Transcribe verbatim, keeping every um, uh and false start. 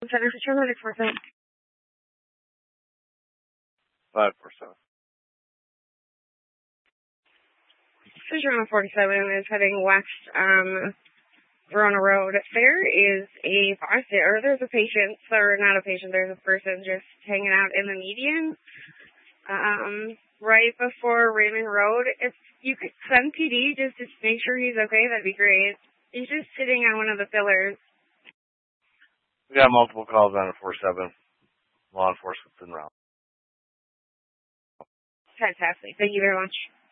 Center for Paramedic four seven. five four seven. Fisherman forty-seven is heading west, um, Verona Road. There is a or there's a patient, or not a patient, there's a person just hanging out in the median, um, right before Raymond Road. If you could send P D just to make sure he's okay, that'd be great. He's just sitting on one of the pillars. We got multiple calls on a four seven. Law enforcement's in route. Fantastic. Thank you very much.